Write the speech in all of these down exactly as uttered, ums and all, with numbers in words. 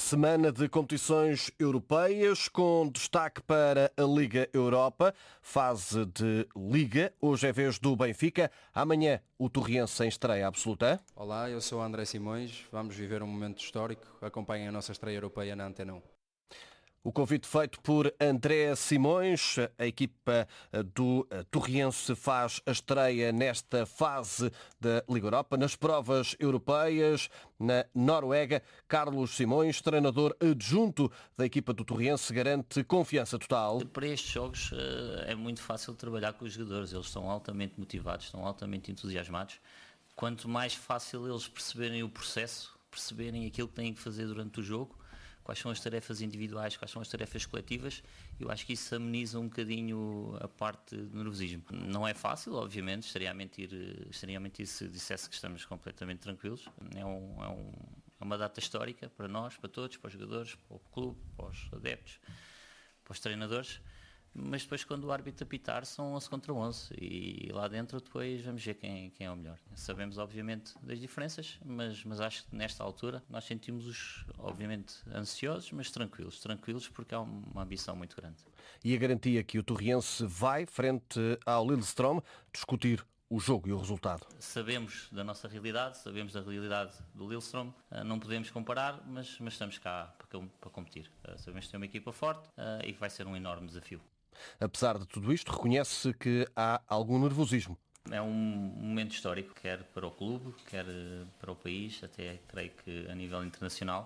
Semana de competições europeias com destaque para a Liga Europa, fase de Liga. Hoje é vez do Benfica, amanhã o Torriense em estreia absoluta. Olá, eu sou André Simões, vamos viver um momento histórico. Acompanhem a nossa estreia europeia na Antena um. O convite feito por André Simões, a equipa do Torriense faz a estreia nesta fase da Liga Europa, nas provas europeias, na Noruega. Carlos Simões, treinador adjunto da equipa do Torriense, garante confiança total. Para estes jogos é muito fácil trabalhar com os jogadores, eles estão altamente motivados, estão altamente entusiasmados. Quanto mais fácil eles perceberem o processo, perceberem aquilo que têm que fazer durante o jogo, quais são as tarefas individuais, quais são as tarefas coletivas, eu acho que isso ameniza um bocadinho a parte do nervosismo. Não é fácil, obviamente, estaria a mentir, estaria a mentir se dissesse que estamos completamente tranquilos. É, um, é, um, é uma data histórica para nós, para todos, para os jogadores, para o clube, para os adeptos, para os treinadores. Mas depois, quando o árbitro apitar, são onze contra onze e lá dentro depois vamos ver quem, quem é o melhor. Sabemos obviamente das diferenças, mas, mas acho que nesta altura nós sentimos-os obviamente ansiosos, mas tranquilos, tranquilos porque há uma ambição muito grande. E a garantia que o Torriense vai, frente ao Lillestrøm, discutir o jogo e o resultado? Sabemos da nossa realidade, sabemos da realidade do Lillestrøm, não podemos comparar, mas, mas estamos cá para, para competir. Sabemos que tem uma equipa forte e que vai ser um enorme desafio. Apesar de tudo isto, reconhece que há algum nervosismo. É um momento histórico, quer para o clube, quer para o país, até creio que a nível internacional.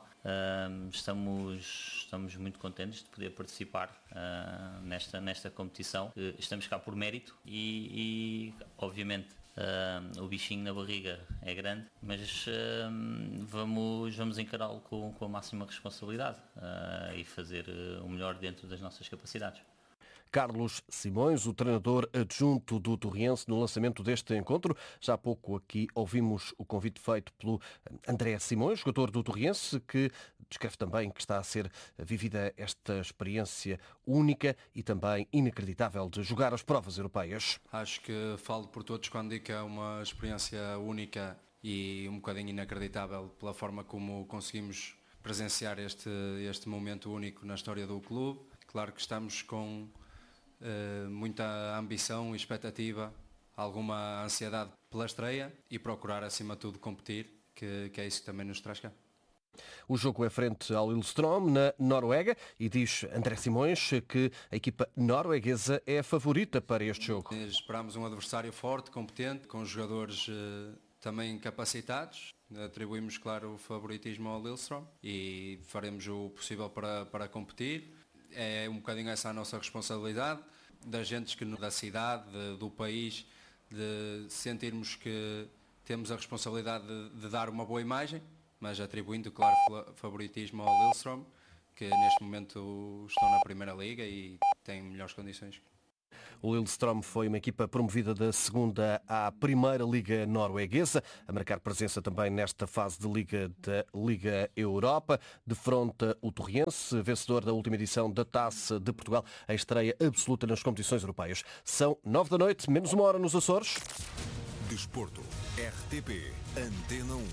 Estamos, estamos muito contentes de poder participar nesta, nesta competição. Estamos cá por mérito e, e obviamente, o bichinho na barriga é grande, mas vamos, vamos encará-lo com, com a máxima responsabilidade e fazer o melhor dentro das nossas capacidades. Carlos Simões, o treinador adjunto do Torriense, no lançamento deste encontro. Já há pouco aqui ouvimos o convite feito pelo André Simões, jogador do Torriense, que descreve também que está a ser vivida esta experiência única e também inacreditável de jogar as provas europeias. Acho que falo por todos quando digo que é uma experiência única e um bocadinho inacreditável pela forma como conseguimos presenciar este, este momento único na história do clube. Claro que estamos com Uh, muita ambição e expectativa, alguma ansiedade pela estreia e procurar acima de tudo competir, que, que é isso que também nos traz cá. O jogo é frente ao Lillestrøm, na Noruega, e diz André Simões que a equipa norueguesa é a favorita para este jogo. Esperamos um adversário forte, competente, com jogadores uh, também capacitados. Atribuímos, claro, o favoritismo ao Lillestrøm e faremos o possível para, para competir. É um bocadinho essa a nossa responsabilidade, das gentes que da cidade, de, do país, de sentirmos que temos a responsabilidade de, de dar uma boa imagem, mas atribuindo, claro, favoritismo ao Lillestrøm, que neste momento estão na Primeira Liga e têm melhores condições. O Lillestrøm foi uma equipa promovida da segunda à Primeira Liga norueguesa, a marcar presença também nesta fase de Liga da Liga Europa. Defronta o Torriense, vencedor da última edição da Taça de Portugal, em estreia absoluta nas competições europeias. São nove da noite, menos uma hora nos Açores. Desporto, R T P, Antena um.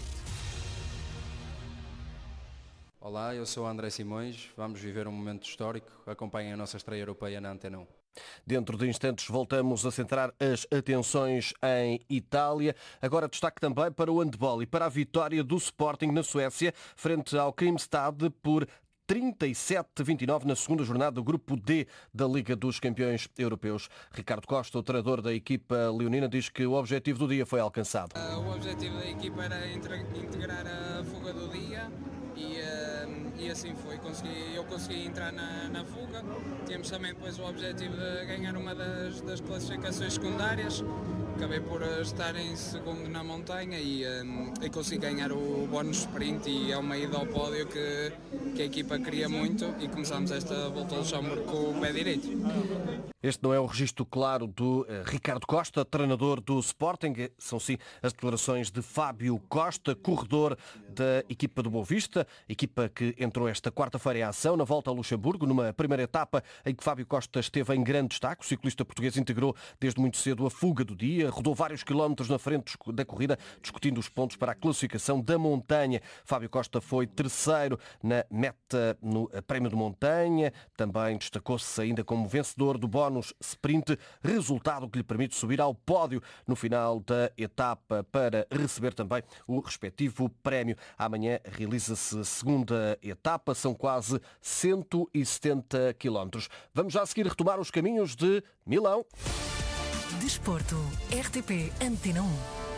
Olá, eu sou André Simões, vamos viver um momento histórico. Acompanhem a nossa estreia europeia na Antena um. Dentro de instantes voltamos a centrar as atenções em Itália. Agora destaque também para o handball e para a vitória do Sporting na Suécia frente ao Grimstad por trinta e sete a vinte e nove na segunda jornada do Grupo D da Liga dos Campeões Europeus. Ricardo Costa, o treinador da equipa leonina, diz que o objetivo do dia foi alcançado. O objetivo da equipa era integrar a fuga do dia e, e assim foi. Consegui, eu consegui entrar na, na fuga. Tínhamos também depois o objetivo de ganhar uma das, das classificações secundárias. Acabei por estar em segundo na montanha e, um, e consegui ganhar o bónus sprint e é uma ida ao pódio que, que a equipa queria muito e começámos esta volta ao Luxemburgo com o pé direito. Este não é o registro claro do uh, Ricardo Costa, treinador do Sporting. São sim as declarações de Fábio Costa, corredor da equipa do Boa Vista, equipa que entrou esta quarta-feira em ação na volta ao Luxemburgo, numa primeira etapa em que Fábio Costa esteve em grande destaque. O ciclista português integrou desde muito cedo a fuga do dia, Garcia rodou vários quilómetros na frente da corrida, discutindo os pontos para a classificação da montanha. Fábio Costa foi terceiro na meta no Prémio de Montanha. Também destacou-se ainda como vencedor do bónus sprint, resultado que lhe permite subir ao pódio no final da etapa para receber também o respectivo prémio. Amanhã realiza-se a segunda etapa, são quase cento e setenta quilómetros. Vamos já a seguir retomar os caminhos de Milão. Desporto, R T P Antena um.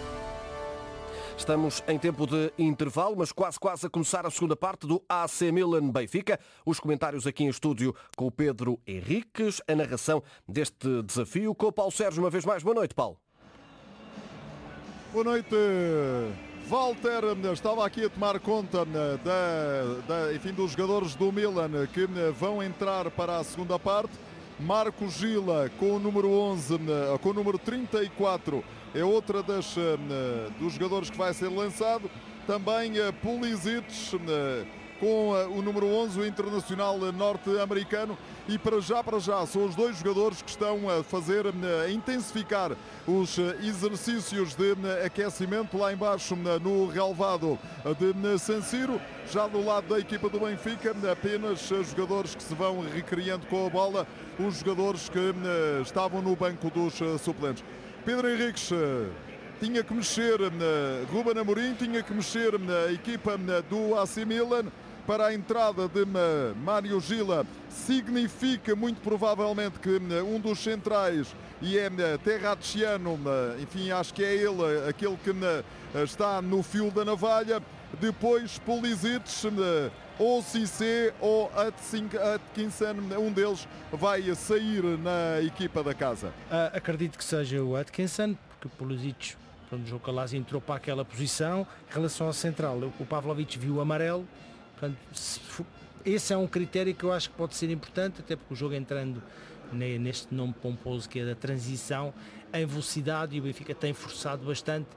Estamos em tempo de intervalo, mas quase quase a começar a segunda parte do A C Milan Benfica. Os comentários aqui em estúdio com o Pedro Henriques, a narração deste desafio com o Paulo Sérgio uma vez mais. Boa noite, Paulo. Boa noite, Walter. Estava aqui a tomar conta da, da, enfim, dos jogadores do Milan que vão entrar para a segunda parte. Marco Gila com o número onze, com o número trinta e quatro, é outra das, dos jogadores que vai ser lançado. Também Pulisic com o número onze, o internacional norte-americano. E para já, para já, são os dois jogadores que estão a fazer, a intensificar os exercícios de aquecimento lá embaixo no relvado de San Siro. Já do lado da equipa do Benfica, apenas jogadores que se vão recriando com a bola, os jogadores que estavam no banco dos suplentes. Pedro Henriques tinha que mexer, Ruben Amorim tinha que mexer na equipa do A C Milan para a entrada de Mário Gila. Significa muito provavelmente que um dos centrais, e é Terracciano, enfim, acho que é ele aquele que está no fio da navalha. Depois Pulisic, ou Cissé ou Atkinson, um deles vai sair na equipa da casa. Uh, acredito que seja o Atkinson, porque o Pulisic, quando o jogo Calazzi entrou para aquela posição. Em relação ao central, o Pavlovic viu o amarelo. Portanto, esse é um critério que eu acho que pode ser importante, até porque o jogo entrando neste nome pomposo que é da transição, em velocidade, e o Benfica tem forçado bastante.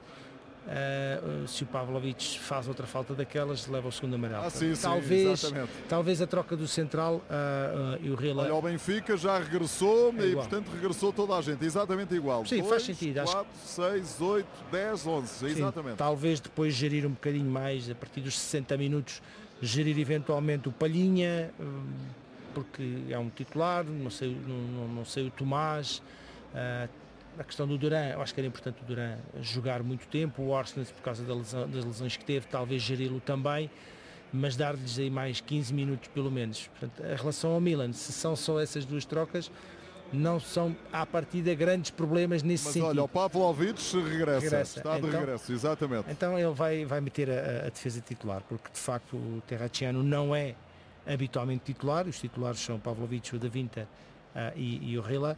Uh, se o Pavlovic faz outra falta daquelas, leva o segundo amarelo. Ah, sim, sim, talvez, exatamente. talvez a troca do central uh, uh, e o Rila. Olha, o Benfica já regressou é e portanto regressou toda a gente, exatamente igual. Sim, dois, faz sentido. quatro, seis, oito, dez, onze, exatamente. Talvez depois gerir um bocadinho mais, a partir dos sessenta minutos, gerir eventualmente o Palhinha, porque é um titular, não sei, não, não sei o Tomás. Uh, a questão do Duran, eu acho que era importante o Duran jogar muito tempo, o Orsnes por causa da lesão, das lesões que teve, talvez geri-lo também, mas dar-lhes aí mais quinze minutos pelo menos. Portanto, em relação ao Milan, se são só essas duas trocas, não são à partida grandes problemas nesse mas sentido. Mas olha, o Pavlovic regressa, regressa. está de então, regresso, exatamente. Então ele vai, vai meter a, a defesa titular, porque de facto o Terracciano não é habitualmente titular, os titulares são o Pavlovic, o Da Vinta uh, e, e o Rila.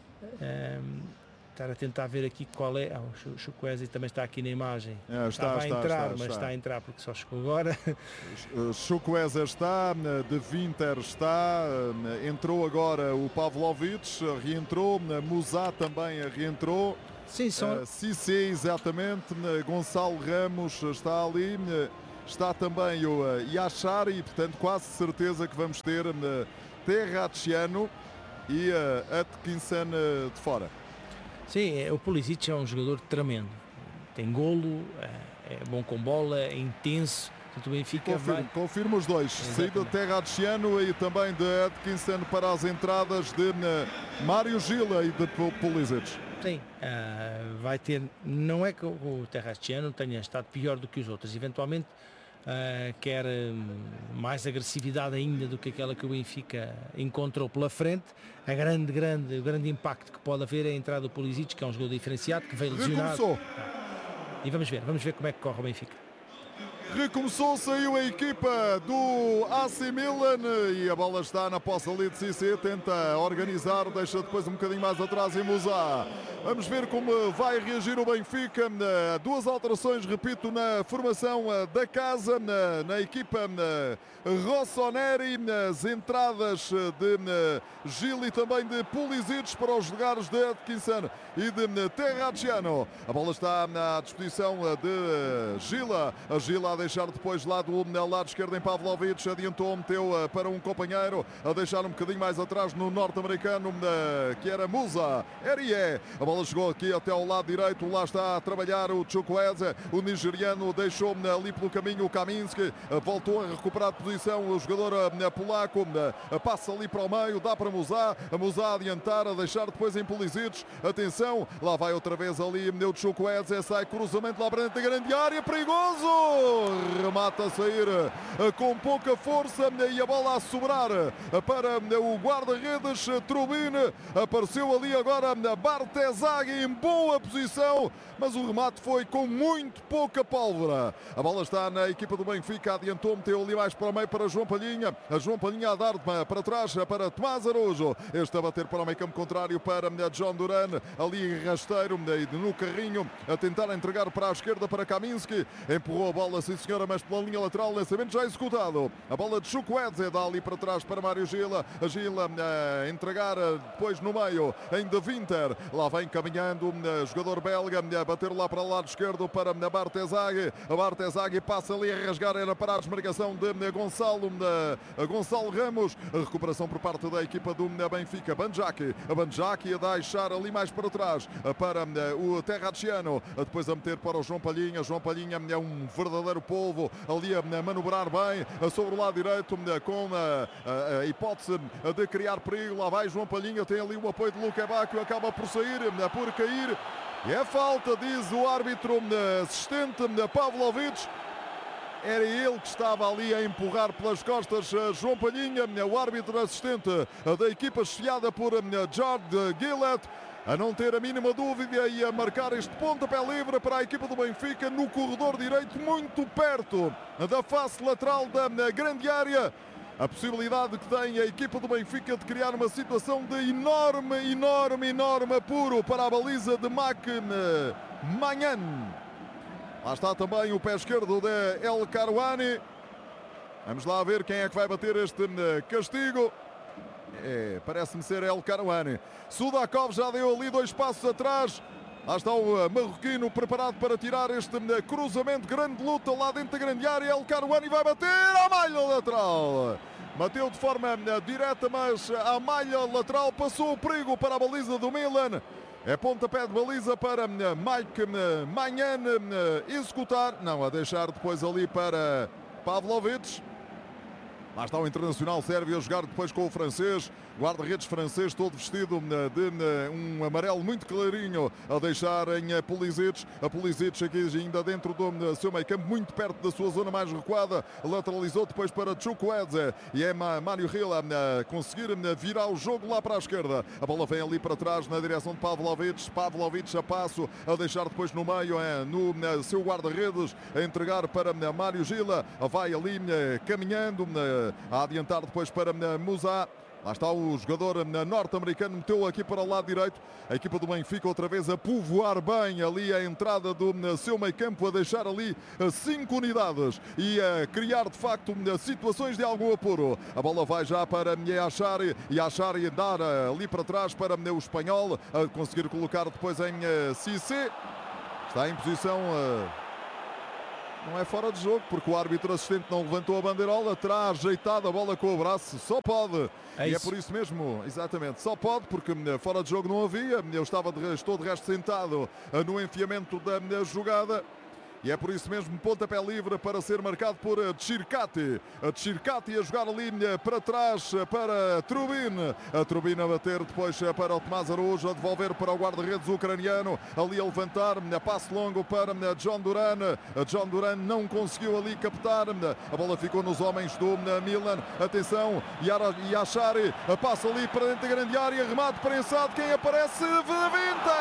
Um, estar a tentar ver aqui qual é. Ah, o Chukwueze também está aqui na imagem. É, está, Estava a está, entrar, está, mas está. está a entrar porque só chegou agora. Chukwueze está, De Winter está, entrou agora o Pavlovic, reentrou, Musá também reentrou. Sim, são... uh, Cissé, exatamente, Gonçalo Ramos está ali, está também o uh, Yachar, e portanto quase certeza que vamos ter uh, Terracciano e uh, Atkinson uh, de fora. Sim, o Pulisic é um jogador tremendo, tem golo, é bom com bola, é intenso. Portanto, o Benfica confirmo, vai... confirmo os dois. Saída de Terracciano e também de Atkinson para as entradas de Mário Gila e de Pulisic. Sim, uh, vai ter, não é que o Terracciano tenha estado pior do que os outros, eventualmente uh, quer um, mais agressividade ainda do que aquela que o Benfica encontrou pela frente. A grande, grande, o grande impacto que pode haver é a entrada do Pulisic, que é um jogador diferenciado, que veio lesionado. Recomeçou. E vamos ver, vamos ver como é que corre o Benfica. Recomeçou, saiu a equipa do A C Milan e a bola está na posse ali de Cissé, tenta organizar, deixa depois um bocadinho mais atrás em Musá. Vamos ver como vai reagir o Benfica. Duas alterações, repito, na formação da casa, na, na equipa Rossoneri, nas entradas de Gil e também de Pulisic para os lugares de Atkinson e de Terracciano. A bola está à disposição de Gila. A Gila a deixar depois lá do lado esquerdo em Pavlovic, adiantou, meteu para um companheiro, a deixar um bocadinho mais atrás no norte-americano, que era Musa. Erie. A bola bola chegou aqui até ao lado direito, lá está a trabalhar o Chukwueze, o nigeriano deixou ali pelo caminho o Kaminski, voltou a recuperar de posição o jogador polaco, passa ali para o meio, dá para Musa, a Musa a adiantar, a deixar depois em Pulisic, atenção, lá vai outra vez ali o Chukwueze, sai cruzamento lá para dentro da grande área, perigoso, remata a sair com pouca força e a bola a sobrar para o guarda-redes Trubin, apareceu ali agora Bartezaghi em boa posição, mas o remate foi com muito pouca pólvora. A bola está na equipa do Benfica, adiantou, meteu ali mais para o meio para João Palhinha, a João Palhinha a dar para trás para Tomás Araújo, este a bater para o meio campo contrário para John Duran, ali rasteiro no carrinho, a tentar entregar para a esquerda para Kaminski, empurrou a bola, sim senhora, mas pela linha lateral, lançamento já executado, a bola de Chukwueze dá ali para trás para Mário Gila, a Gila a entregar depois no meio em De Winter, lá vem caminhando o jogador belga, a bater lá para o lado esquerdo para Bartezaghi, a Bartezaghi passa ali a rasgar, era para a desmarcação de Gonçalo, de Gonçalo Ramos, a recuperação por parte da equipa do Benfica, Banjaki, a Banjaki a deixar ali mais para trás para o Terraciano, depois a meter para o João Palhinha, João Palhinha é um verdadeiro polvo, ali a manobrar bem sobre o lado direito com a, a, a hipótese de criar perigo, lá vai João Palhinha, tem ali o apoio de Luque Bacchio, acaba por sair, por cair, e é falta, diz o árbitro assistente Pavlovic. Era ele que estava ali a empurrar pelas costas João Palhinha, o árbitro assistente da equipa chefiada por George Gillett, a não ter a mínima dúvida e a marcar este pontapé livre para a equipa do Benfica no corredor direito, muito perto da face lateral da grande área. A possibilidade que tem a equipa do Benfica de criar uma situação de enorme, enorme, enorme apuro para a baliza de Mac Manhan. Lá está também o pé esquerdo de El Karouani. Vamos lá ver quem é que vai bater este castigo. É, parece-me ser El Karouani. Sudakov já deu ali dois passos atrás. Lá está o marroquino preparado para tirar este cruzamento. Grande luta lá dentro da grande área. El Karouani vai bater à malha lateral. Bateu de forma direta, mas a malha lateral passou o perigo para a baliza do Milan. É pontapé de baliza para Mike Manhan executar. Não, a deixar depois ali para Pavlovic. Lá está o internacional sérvio a jogar depois com o francês. Guarda-redes francês todo vestido de um amarelo muito clarinho a deixar em Pulisic. A Pulisic aqui ainda dentro do seu meio campo, muito perto da sua zona mais recuada. Lateralizou depois para Chukwueze. E é Mário Gila a conseguir virar o jogo lá para a esquerda. A bola vem ali para trás na direção de Pavlovic. Pavlovic a passo a deixar depois no meio no seu guarda-redes a entregar para Mário Gila. Vai ali caminhando a adiantar depois para Musa. Lá está o jogador norte-americano, meteu aqui para o lado direito. A equipa do Benfica outra vez a povoar bem ali a entrada do seu meio campo, a deixar ali cinco unidades e a criar de facto situações de algum apuro. A bola vai já para Yachari e Yachari dar ali para trás para o espanhol, a conseguir colocar depois em Cissé. Está em posição... Não é fora de jogo, porque o árbitro assistente não levantou a bandeirola, terá ajeitado a bola com o braço, só pode. É e é por isso mesmo, exatamente, só pode, porque fora de jogo não havia. Eu estava de, estou de resto sentado no enfiamento da jogada. E é por isso mesmo pontapé livre para ser marcado por Tchirkati. A Tchirkati a jogar a linha para trás para Trubin. A Trubin a bater depois para o Tomás Araújo, a devolver para o guarda-redes ucraniano. Ali a levantar, a passe longo para John Duran. A John Duran não conseguiu ali captar. A bola ficou nos homens do Milan. Atenção, Yachari passa ali para dentro da grande área. Remate prensado, quem aparece? Vinter!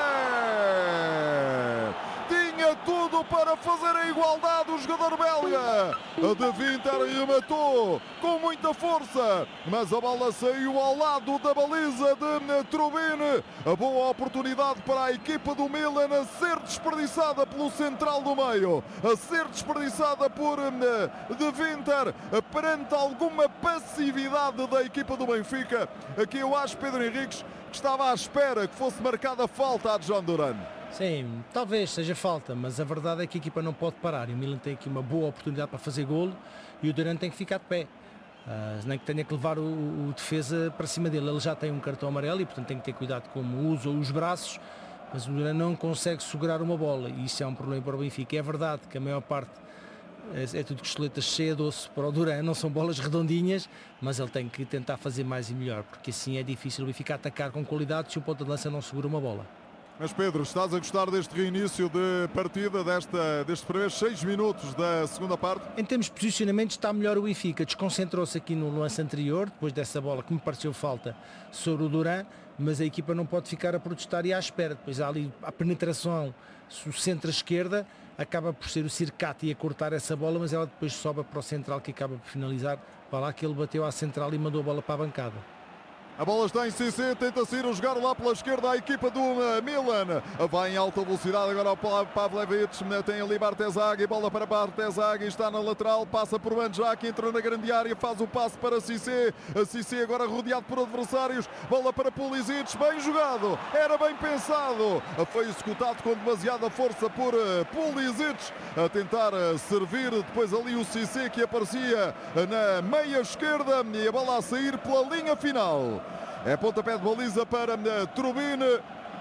Tinha tudo para fazer a igualdade o jogador belga. De Winter rematou com muita força, mas a bola saiu ao lado da baliza de Trubin. A boa oportunidade para a equipa do Milan a ser desperdiçada pelo central do meio, a ser desperdiçada por De Winter perante alguma passividade da equipa do Benfica. Aqui eu acho, Pedro Henriques, que estava à espera que fosse marcada falta a John Duran. Sim, talvez seja falta, mas a verdade é que a equipa não pode parar. E o Milan tem aqui uma boa oportunidade para fazer golo e o Duran tem que ficar de pé. Uh, nem que tenha que levar o, o defesa para cima dele. Ele já tem um cartão amarelo e, portanto, tem que ter cuidado como usa os braços. mas o Duran não consegue segurar uma bola e isso é um problema para o Benfica. É verdade que a maior parte é, é tudo costeleta cheia de osso para o Duran, não são bolas redondinhas, mas ele tem que tentar fazer mais e melhor, porque assim é difícil o Benfica atacar com qualidade se o ponta de lança não segura uma bola. Mas Pedro, estás a gostar deste reinício de partida, desta, destes primeiros seis minutos da segunda parte? Em termos de posicionamento está melhor o Benfica, desconcentrou-se aqui no lance anterior, depois dessa bola que me pareceu falta sobre o Duran, mas a equipa não pode ficar a protestar e à espera. Depois há ali a penetração, o centro-esquerda, acaba por ser o Circati a cortar essa bola, mas ela depois sobe para o central que acaba por finalizar. Vai lá que ele bateu à central e mandou a bola para a bancada. A bola está em C C, tenta-se ir a jogar lá pela esquerda a equipa do Milan. Vai em alta velocidade agora o Pavlevic, tem ali Bartezaghi, bola para Bartezaghi, está na lateral, passa por Banjak, entra na grande área, faz o passe para Cissé. A Cissé agora rodeado por adversários, bola para Pulisic, bem jogado, era bem pensado. Foi executado com demasiada força por Pulisic, a tentar servir depois ali o Cissé que aparecia na meia esquerda e a bola a sair pela linha final. É pontapé de baliza para Trubin.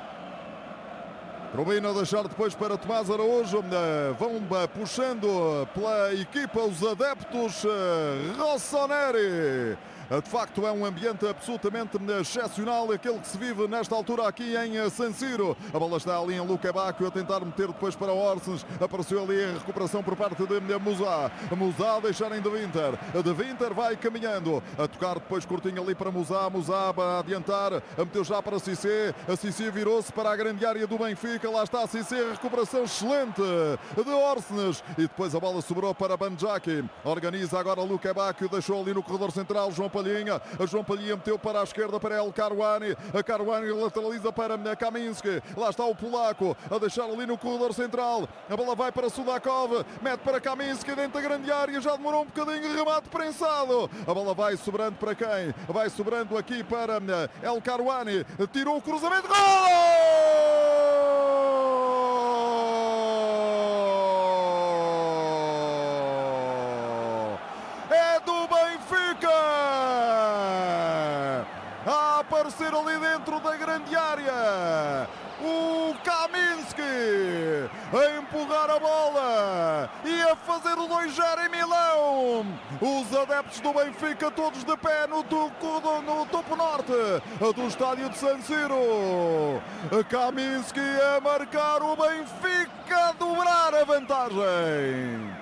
Trubin a deixar depois para Tomás Araújo. Vão puxando pela equipa os adeptos Rossoneri. De facto é um ambiente absolutamente excepcional aquele que se vive nesta altura aqui em San Siro. A bola está ali em Luka Bacchio a tentar meter depois para Orsens. Apareceu ali a recuperação por parte de Musa. Musa a deixar em De Winter. De Winter vai caminhando a tocar depois curtinho ali para Musa. Musa a adiantar, a meteu já para Cissé. A Cissé virou-se para a grande área do Benfica. Lá está a Cissé, recuperação excelente de Orsens e depois a bola sobrou para Banjak. Organiza agora Luka Bacchio, deixou ali no corredor central João Palhinha, a João Palhinha meteu para a esquerda para El Karouani, a Karouani lateraliza para Kaminski, lá está o polaco a deixar ali no corredor central, a bola vai para Sudakov, mete para Kaminski dentro da grande área, já demorou um bocadinho, remate prensado, a bola vai sobrando para quem? Vai sobrando aqui para El Karouani, tirou o cruzamento, gol! Aparecer ali dentro da grande área o Kaminski a empurrar a bola e a fazer o dois a zero em Milão. Os adeptos do Benfica todos de pé no, topo, no topo norte do estádio de San Siro. Kaminski a marcar, o Benfica a dobrar a vantagem.